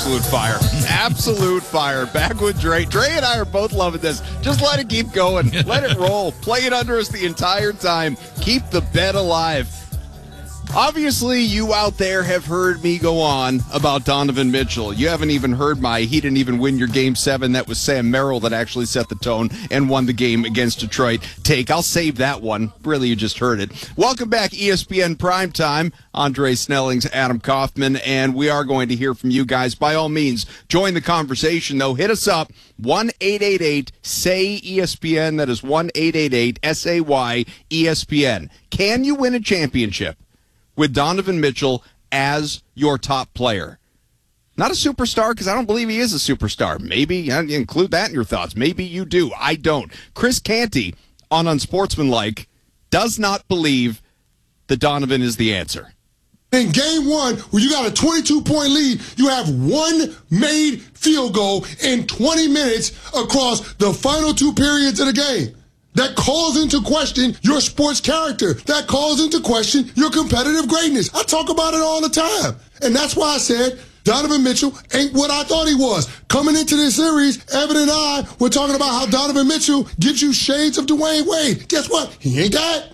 Absolute fire. Absolute fire. Back with Dre. Dre and I are both loving this. Just let it keep going. Let it roll. Play it under us the entire time. Keep the bet alive. Obviously, you out there have heard me go on about Donovan Mitchell. You haven't even heard he didn't even win your Game 7. That was Sam Merrill that actually set the tone and won the game against Detroit. I'll save that one. Really, you just heard it. Welcome back, ESPN Primetime. Andre Snellings, Adam Kaufman, and we are going to hear from you guys. By all means, join the conversation, though. Hit us up, 1-888-SAY-ESPN. That is 1-888-SAY-ESPN. Can you win a championship with Donovan Mitchell as your top player? Not a superstar, because I don't believe he is a superstar. Maybe include that in your thoughts. Maybe you do. I don't. Chris Canty on Unsportsmanlike does not believe that Donovan is the answer. In game one, where you got a 22-point lead, you have one made field goal in 20 minutes across the final two periods of the game. That calls into question your sports character. That calls into question your competitive greatness. I talk about it all the time. And that's why I said Donovan Mitchell ain't what I thought he was. Coming into this series, Evan and I were talking about how Donovan Mitchell gives you shades of Dwayne Wade. Guess what? He ain't that.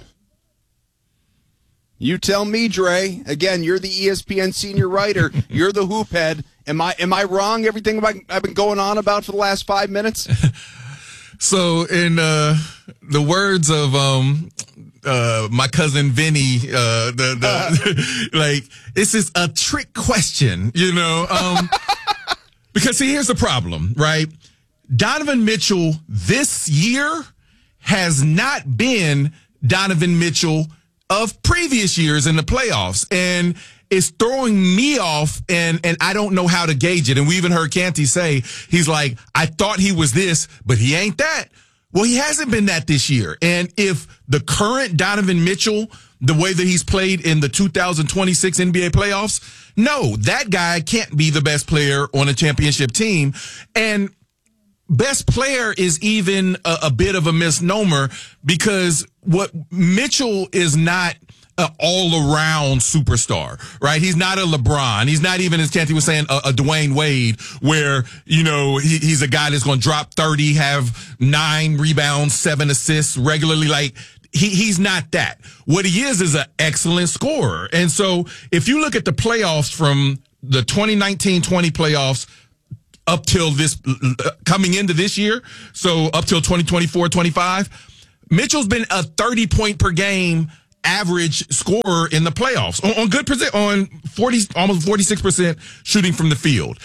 You tell me, Dre. Again, you're the ESPN senior writer. You're the hoop head. Am I wrong? Everything I've been going on about for the last 5 minutes? So, in the words of my cousin Vinny, like, this is a trick question, because see, here's the problem, right? Donovan Mitchell this year has not been Donovan Mitchell of previous years in the playoffs, and it's throwing me off, and I don't know how to gauge it. And we even heard Canty say, he's like, I thought he was this, but he ain't that. Well, he hasn't been that this year. And if the current Donovan Mitchell, the way that he's played in the 2026 NBA playoffs, no, that guy can't be the best player on a championship team. And best player is even a bit of a misnomer, because what Mitchell is not an all-around superstar, right? He's not a LeBron. He's not even, as Canty was saying, a Dwayne Wade, where, he's a guy that's going to drop 30, have 9 rebounds, 7 assists regularly. Like, he's not that. What he is an excellent scorer. And so if you look at the playoffs from the 2019-20 playoffs up till this, coming into this year, so up till 2024-25, Mitchell's been a 30-point per game average scorer in the playoffs on good on 40, almost 46% shooting from the field.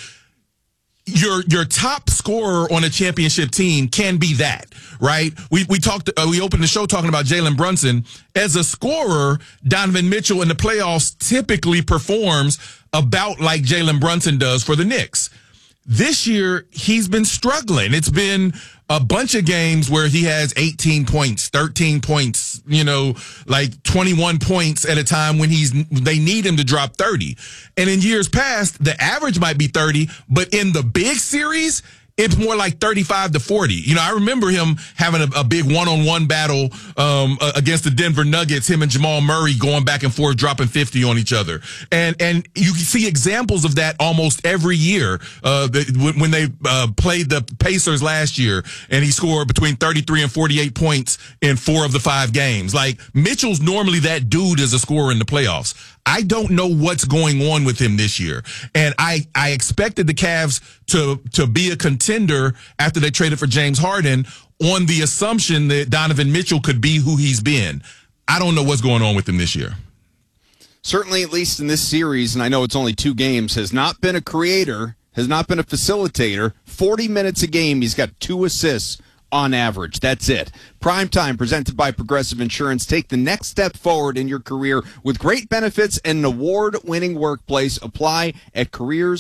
Your top scorer on a championship team can be that, right? We opened the show talking about Jalen Brunson. As a scorer, Donovan Mitchell in the playoffs typically performs about like Jalen Brunson does for the Knicks. This year, he's been struggling. It's been a bunch of games where he has 18 points, 13 points, like 21 points at a time when they need him to drop 30. And in years past, the average might be 30, but in the big series, it's more like 35 to 40. I remember him having a big one-on-one battle against the Denver Nuggets, him and Jamal Murray going back and forth, dropping 50 on each other. And you can see examples of that almost every year. When they played the Pacers last year, and he scored between 33 and 48 points in 4 of the 5 games. Like, Mitchell's normally that dude as a scorer in the playoffs. I don't know what's going on with him this year. And I expected the Cavs to be a contender after they traded for James Harden on the assumption that Donovan Mitchell could be who he's been. I don't know what's going on with him this year. Certainly, at least in this series, and I know it's only 2 games, has not been a creator, has not been a facilitator. 40 minutes a game, he's got 2 assists on average. That's it. Primetime, presented by Progressive Insurance. Take the next step forward in your career with great benefits and an award-winning workplace. Apply at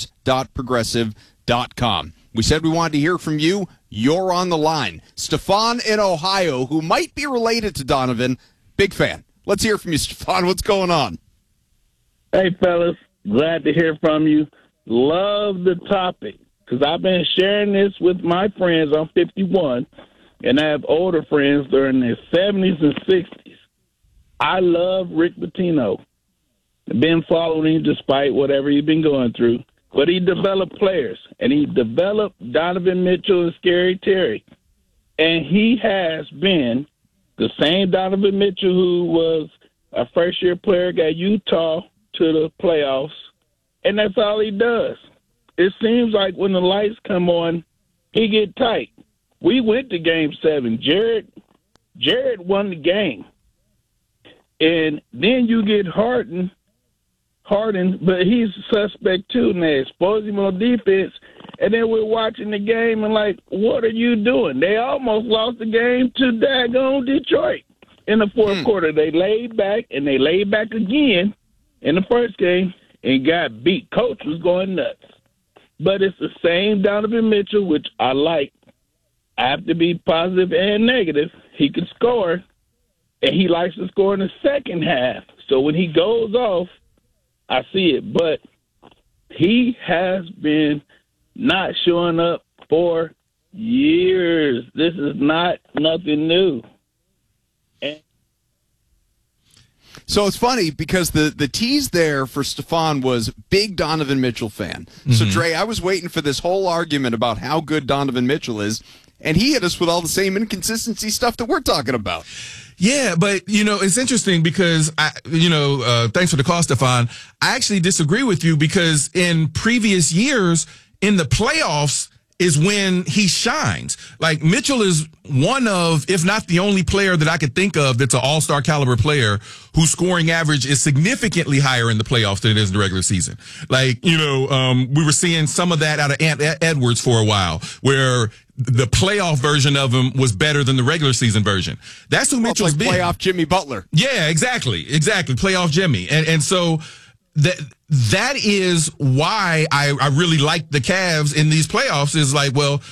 careers.progressive.com. We said we wanted to hear from you. You're on the line. Stefan in Ohio, who might be related to Donovan. Big fan. Let's hear from you, Stefan. What's going on? Hey, fellas. Glad to hear from you. Love the topic, because I've been sharing this with my friends. I'm 51, and I have older friends that are in their 70s and 60s. I love Rick Pitino. I've been following him despite whatever he's been going through. but he developed players, and he developed Donovan Mitchell and Scary Terry. And he has been the same Donovan Mitchell who was a first-year player, got Utah to the playoffs, and that's all he does. It seems like when the lights come on, he get tight. We went to Game 7. Jared won the game. And then you get Harden, but he's a suspect too, and they expose him on defense. And then we're watching the game and like, what are you doing? They almost lost the game to daggone Detroit in the fourth quarter. They laid back, and they laid back again in the first game and got beat. Coach was going nuts. But it's the same Donovan Mitchell, which I like. I have to be positive and negative. He can score, and he likes to score in the second half. So when he goes off, I see it. But he has been not showing up for years. This is not nothing new. So it's funny because the tease there for Stefan was big Donovan Mitchell fan. So, Dre, I was waiting for this whole argument about how good Donovan Mitchell is, and he hit us with all the same inconsistency stuff that we're talking about. Yeah, but, it's interesting because, thanks for the call, Stefan. I actually disagree with you because in previous years, in the playoffs, is when he shines. Like, Mitchell is one of, if not the only player that I could think of that's an all-star caliber player whose scoring average is significantly higher in the playoffs than it is in the regular season. Like, we were seeing some of that out of Ant Edwards for a while, where the playoff version of him was better than the regular season version. That's who Mitchell's been. Playoff Jimmy Butler. Yeah, exactly. Playoff Jimmy. And so that is why I really like the Cavs in these playoffs is like, well,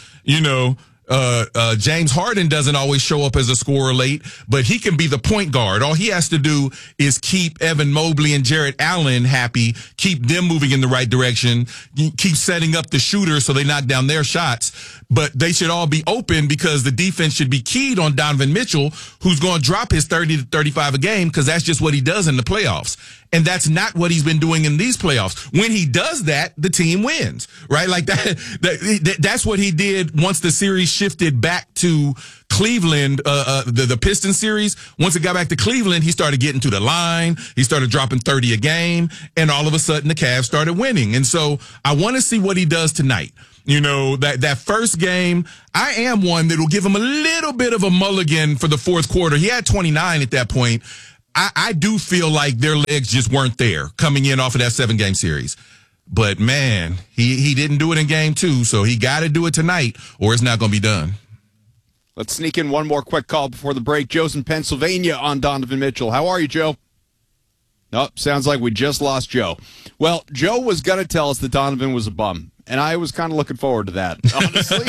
James Harden doesn't always show up as a scorer late, but he can be the point guard. All he has to do is keep Evan Mobley and Jarrett Allen happy, keep them moving in the right direction, keep setting up the shooters so they knock down their shots. But they should all be open because the defense should be keyed on Donovan Mitchell, who's going to drop his 30 to 35 a game because that's just what he does in the playoffs. And that's not what he's been doing in these playoffs. When he does that, the team wins, right? Like that's what he did once the series shifted back to Cleveland, the Pistons series. Once it got back to Cleveland, he started getting to the line. He started dropping 30 a game, and all of a sudden the Cavs started winning. And so I want to see what he does tonight. That first game, I am one that will give him a little bit of a mulligan for the fourth quarter. He had 29 at that point. I do feel like their legs just weren't there coming in off of that 7-game series. But, man, he didn't do it in game 2, so he got to do it tonight or it's not going to be done. Let's sneak in one more quick call before the break. Joe's in Pennsylvania on Donovan Mitchell. How are you, Joe? Oh, sounds like we just lost Joe. Well, Joe was going to tell us that Donovan was a bum, and I was kind of looking forward to that, honestly.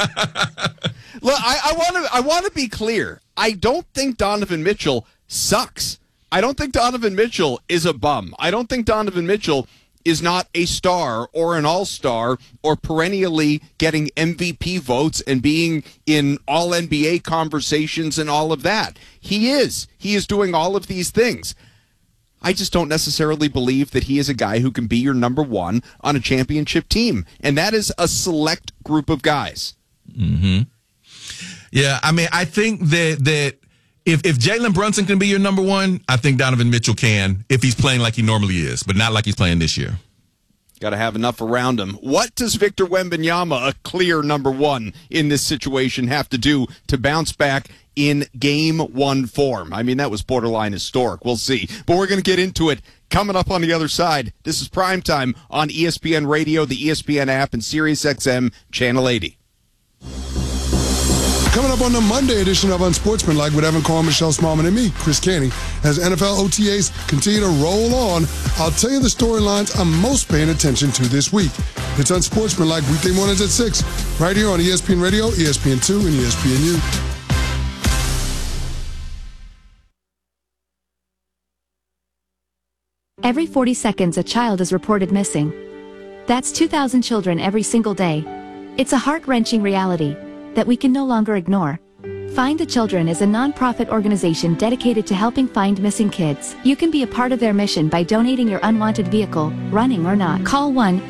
Look, I want to be clear. I don't think Donovan Mitchell sucks. I don't think Donovan Mitchell is a bum. I don't think Donovan Mitchell is not a star or an all-star or perennially getting MVP votes and being in all-NBA conversations and all of that. He is. He is doing all of these things. I just don't necessarily believe that he is a guy who can be your number one on a championship team. And that is a select group of guys. Mm-hmm. Yeah, I mean, I think that if Jalen Brunson can be your number one, I think Donovan Mitchell can if he's playing like he normally is, but not like he's playing this year. Got to have enough around him. What does Victor Wembanyama, a clear number one in this situation, have to do to bounce back in game one form? I mean, that was borderline historic. We'll see. But we're going to get into it coming up on the other side. This is Primetime on ESPN Radio, the ESPN app, and SiriusXM Channel 80. Coming up on the Monday edition of Unsportsmanlike with Evan Cohen, Michelle Smallman, and me, Chris Canty, as NFL OTAs continue to roll on, I'll tell you the storylines I'm most paying attention to this week. It's Unsportsmanlike weekday mornings at 6, right here on ESPN Radio, ESPN2, and ESPNU. Every 40 seconds, a child is reported missing. That's 2,000 children every single day. It's a heart-wrenching reality that we can no longer ignore. Find the Children is a non-profit organization dedicated to helping find missing kids. You can be a part of their mission by donating your unwanted vehicle, running or not. Call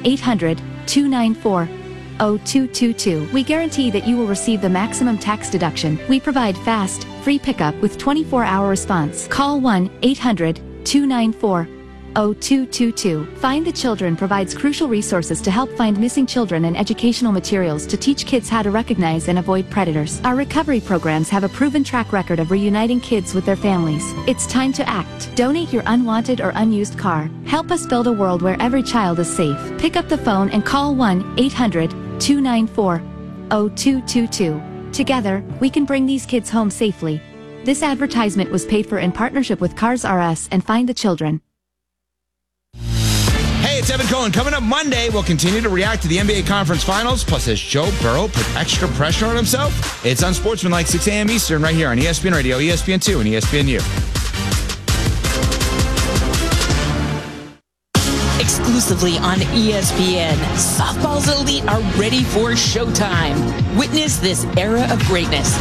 1-800-294-0222. We guarantee that you will receive the maximum tax deduction. We provide fast, free pickup with 24-hour response. Call 1-800-294-0222. Find the Children provides crucial resources to help find missing children and educational materials to teach kids how to recognize and avoid predators. Our recovery programs have a proven track record of reuniting kids with their families. It's time to act. Donate your unwanted or unused car. Help us build a world where every child is safe. Pick up the phone and call 1-800-294-0222. Together, we can bring these kids home safely. This advertisement was paid for in partnership with Cars R Us and Find the Children. Hey, it's Evan Cohen. Coming up Monday, we'll continue to react to the NBA Conference Finals. Plus, has Joe Burrow put extra pressure on himself? It's Unsportsmanlike, 6 a.m. Eastern, right here on ESPN Radio, ESPN2, and ESPNU. Exclusively on ESPN, softball's elite are ready for showtime. Witness this era of greatness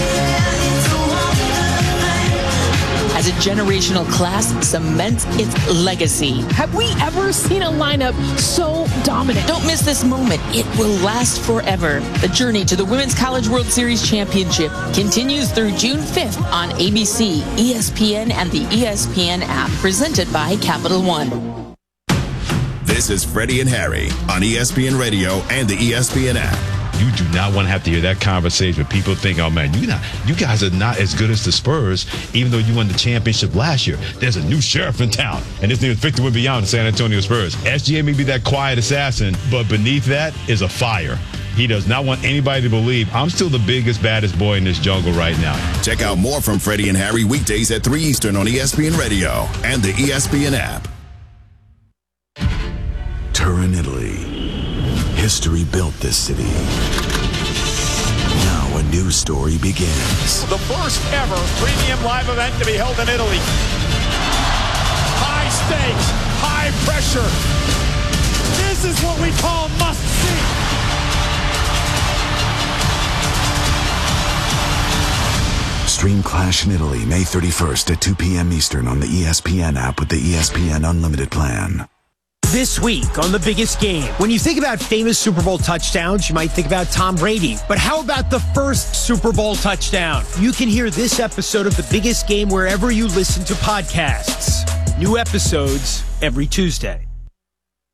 as a generational class cements its legacy. Have we ever seen a lineup so dominant? Don't miss this moment. It will last forever. The journey to the Women's College World Series Championship continues through June 5th on ABC, ESPN, and the ESPN app, presented by Capital One. This is Freddie and Harry on ESPN Radio and the ESPN app. You do not want to have to hear that conversation. People think, oh, man, you guys are not as good as the Spurs, even though you won the championship last year. There's a new sheriff in town, and his name is Victor Wembanyama, the San Antonio Spurs. SGA may be that quiet assassin, but beneath that is a fire. He does not want anybody to believe I'm still the biggest, baddest boy in this jungle right now. Check out more from Freddie and Harry weekdays at 3 Eastern on ESPN Radio and the ESPN app. Turin, Italy. History built this city. Now a new story begins. The first ever premium live event to be held in Italy. High stakes, high pressure. This is what we call must see. Stream Clash in Italy May 31st at 2 p.m. Eastern on the ESPN app with the ESPN Unlimited plan. This week on The Biggest Game, when you think about famous Super Bowl touchdowns, you might think about Tom Brady. But how about the first Super Bowl touchdown? You can hear this episode of The Biggest Game wherever you listen to podcasts. New episodes every Tuesday.